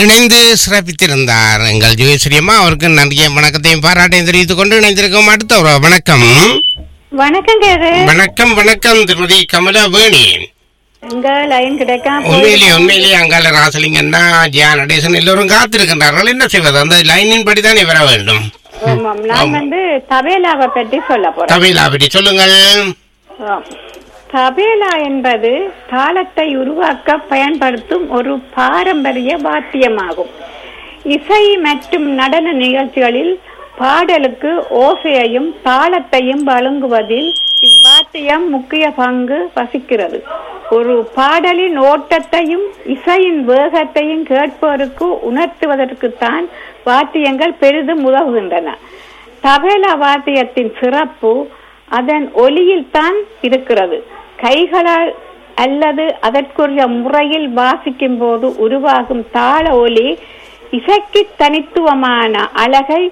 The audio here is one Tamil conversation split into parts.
இணைந்து சிறப்பித்திருந்தார் எங்கள் ஜோதிஸ்ரீயம்மா. அவருக்கு நன்றிய வணக்கத்தையும் பாராட்டையும் தெரிவித்துக் கொண்டு இணைந்திருக்கும் அடுத்த ஒரு வணக்கம். வணக்கம் வணக்கம் வணக்கம் திருமதி கமலவேணி. உண்மையிலேயே அங்கால ராசலிங்கன்னா ஜியா நடேசன் எல்லோரும் காத்திருக்கின்றார்கள். என்ன செய்வது? அந்த லைனின் படிதான் வர வேண்டும். நான் தபேலாவை பற்றி சொல்ல போறேன். தபேலா பற்றி சொல்லுங்கள். தபேலா என்பது தாளத்தை உருவாக்க பயன்படுத்தும் ஒரு பாரம்பரிய வாத்தியமாகும். இசை மற்றும் நடன நிகழ்ச்சிகளில் பாடலுக்கு ஓசையையும் தாளத்தையும் வழங்குவதில் இவ்வாத்தியம் முக்கிய பங்கு வகிக்கிறது. ஒரு பாடலின் ஓட்டத்தையும் இசையின் வேகத்தையும் கேட்பவருக்கு உணர்த்துவதற்குத்தான் வாத்தியங்கள் பெரிதும் உதவுகின்றன. தபேலா வாத்தியத்தின் சிறப்பு அதன் ஒலியில் தான் இருக்கிறது. கைகளால் அல்லது அதற்குரிய முறையில் வாசிக்கும் போது உருவாகும் தாள ஒலி இசைக்கு தனித்துவமான அழகை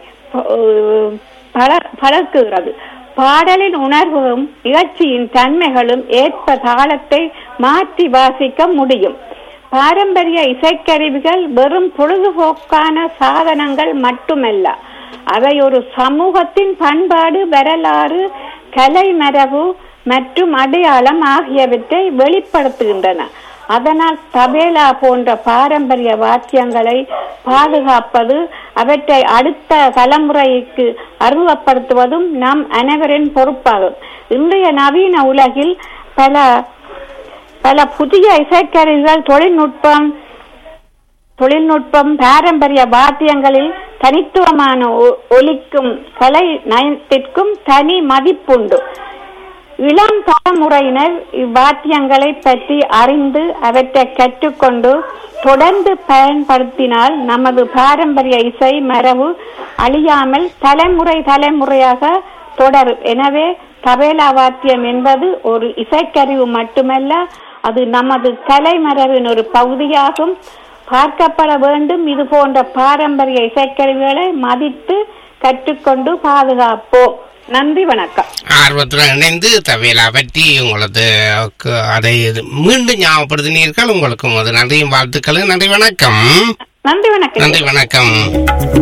பழக்குகிறது. பாடலின் உணர்வும் நிகழ்ச்சியின் தன்மைகளும் ஏற்ப தாளத்தை மாற்றி வாசிக்க முடியும். பாரம்பரிய இசைக்கருவிகள் வெறும் பொழுதுபோக்கான சாதனங்கள் மட்டுமல்ல, அவை ஒரு சமூகத்தின் பண்பாடு, வரலாறு, கலை மரபு மற்றும் அடையாளம் ஆகியவற்றை வெளிப்படுத்துகின்றன. அதனால் தபேலா போன்ற பாரம்பரிய வாத்தியங்களை பாதுகாப்பது, அவற்றை அடுத்த தலைமுறைக்கு அறிமுகப்படுத்துவதும் நம் அனைவரின் பொறுப்பாகும். இன்றைய நவீன உலகில் பல புதிய இசைக்கருவிகள் தொழில்நுட்பம் பாரம்பரிய வாத்தியங்களில் தனித்துவமான ஒலிக்கும் கலை நயத்திற்கும் தனி மதிப்புண்டு. இளம் தலைமுறையினர் இவ்வாத்தியங்களை பற்றி அறிந்து அவற்றை கற்றுக்கொண்டு தொடர்ந்து பயன்படுத்தினால் நமது பாரம்பரிய இசை மரபு அழியாமல் தலைமுறையாக தொடரும். எனவே தபேலா வாத்தியம் என்பது ஒரு இசைக்கருவி மட்டுமல்ல, அது நமது கலை மரபின் ஒரு பகுதியாகும். பார்க்கப்பட வேண்டும். இது போன்ற பாரம்பரிய இசைக்கருவிகளை மதித்து கற்றுக்கொண்டு பாதுகாப்போம். நன்றி, வணக்கம். ஆர்வத்துடன் இணைந்து தபேலா பற்றி உங்களது அதை மீண்டும் ஞாபகப்படுத்தினீர்கள். உங்களுக்கும் அது நன்றியும் வாழ்த்துக்களும். நன்றி, வணக்கம். நன்றி, வணக்கம். நன்றி, வணக்கம்.